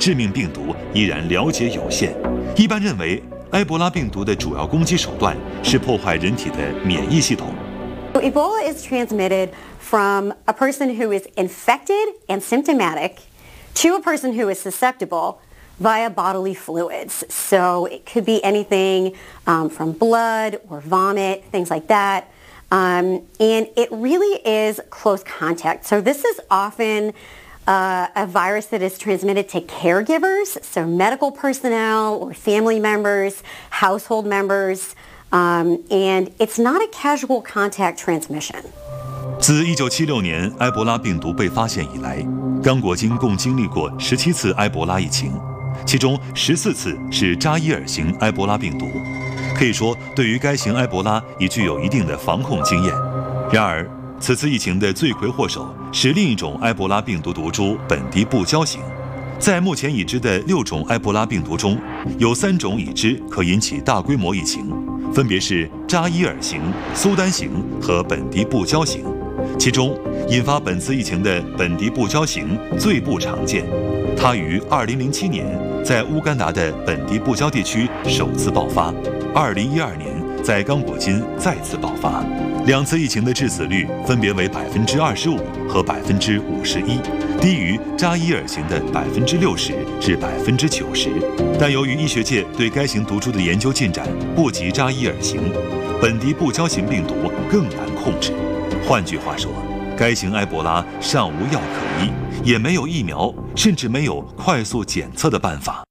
致命病毒依然了解有限。一般认为，埃博拉病毒的主要攻击手段是破坏人体的免疫系统。 Ebola is transmitted from a person who is infected and symptomatic to a person who is susceptible via bodily fluids. So it could be anything from blood or vomit, things like that. And it really is close contact. So this is often a virus that is transmitted to caregivers, so medical personnel or family members, household members, and it's not a casual contact transmission. 自1976年埃博拉病毒被发现以来，刚果金共经历过17次埃博拉疫情，其中14次是扎伊尔型埃博拉病毒，可以说对于该型埃博拉已具有一定的防控经验。然而，此次疫情的罪魁祸首是另一种埃博拉病毒毒株本迪布胶型。在目前已知的6种埃博拉病毒中，有3种已知可引起大规模疫情，分别是扎伊尔型、苏丹型和本迪布胶型。其中，引发本次疫情的本迪布胶型最不常见，它于2007年在乌干达的本迪布胶地区首次爆发，2012年在刚果金再次爆发。2次疫情的致死率分别为25%和51%，低于扎伊尔型的60%至90%。但由于医学界对该型毒株的研究进展不及扎伊尔型，本迪布胶型病毒更难控制。换句话说，该型埃博拉尚无药可医，也没有疫苗，甚至没有快速检测的办法。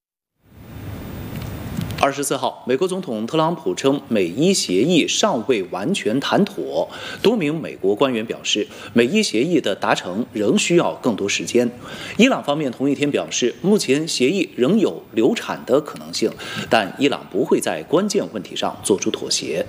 24号，美国总统特朗普称美伊协议尚未完全谈妥。多名美国官员表示，美伊协议的达成仍需要更多时间。伊朗方面同一天表示，目前协议仍有流产的可能性，但伊朗不会在关键问题上做出妥协。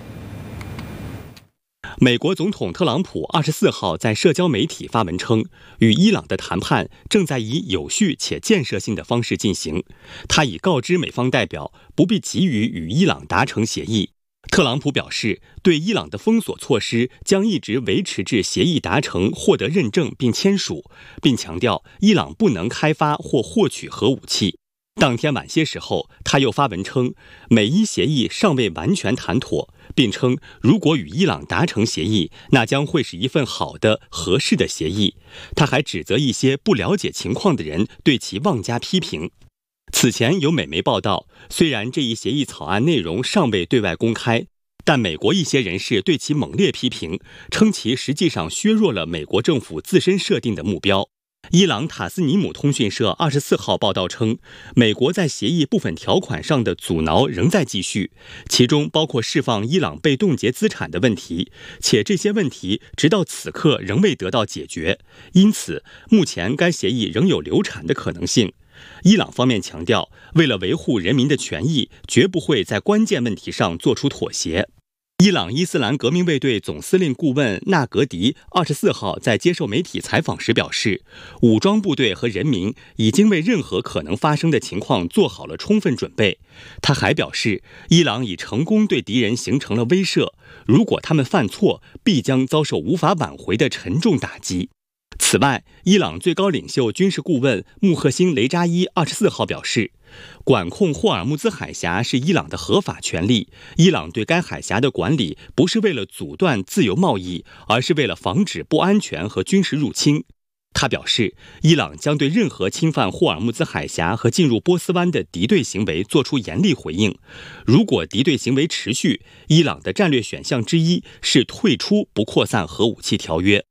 美国总统特朗普24号在社交媒体发文称，与伊朗的谈判正在以有序且建设性的方式进行。他已告知美方代表不必急于与伊朗达成协议。特朗普表示，对伊朗的封锁措施将一直维持至协议达成、获得认证并签署，并强调伊朗不能开发或获取核武器。当天晚些时候，他又发文称，美伊协议尚未完全谈妥，并称如果与伊朗达成协议，那将会是一份好的、合适的协议。他还指责一些不了解情况的人对其妄加批评。此前有美媒报道，虽然这一协议草案内容尚未对外公开，但美国一些人士对其猛烈批评，称其实际上削弱了美国政府自身设定的目标。伊朗塔斯尼姆通讯社24号报道称，美国在协议部分条款上的阻挠仍在继续，其中包括释放伊朗被冻结资产的问题，且这些问题直到此刻仍未得到解决，因此目前该协议仍有流产的可能性。伊朗方面强调，为了维护人民的权益，绝不会在关键问题上做出妥协。伊朗伊斯兰革命卫队总司令顾问纳格迪24号在接受媒体采访时表示，武装部队和人民已经为任何可能发生的情况做好了充分准备。他还表示，伊朗已成功对敌人形成了威慑，如果他们犯错，必将遭受无法挽回的沉重打击。此外，伊朗最高领袖军事顾问穆赫辛雷扎伊24号表示，管控霍尔木兹海峡是伊朗的合法权利，伊朗对该海峡的管理不是为了阻断自由贸易，而是为了防止不安全和军事入侵。他表示，伊朗将对任何侵犯霍尔木兹海峡和进入波斯湾的敌对行为做出严厉回应。如果敌对行为持续，伊朗的战略选项之一是退出不扩散核武器条约。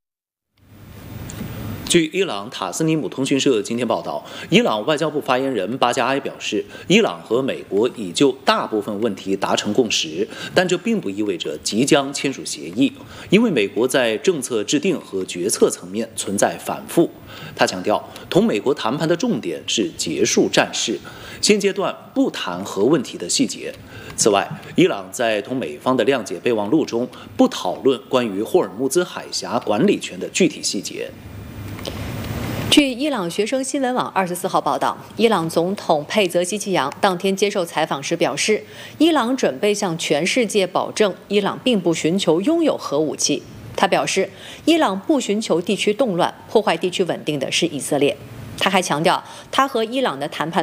据伊朗塔斯尼姆通讯社今天报道，伊朗外交部发言人巴加埃表示，伊朗和美国已就大部分问题达成共识，但这并不意味着即将签署协议，因为美国在政策制定和决策层面存在反复。他强调，同美国谈判的重点是结束战事，现阶段不谈核问题的细节。此外，伊朗在同美方的谅解备忘录中不讨论关于霍尔木兹海峡管理权的具体细节。 据伊朗学生新闻网24号报道，伊朗总统佩泽希奇扬当天接受采访时表示，伊朗准备向全世界保证，伊朗并不寻求拥有核武器。他表示，伊朗不寻求地区动乱，破坏地区稳定的是以色列。他还强调，他和伊朗的谈判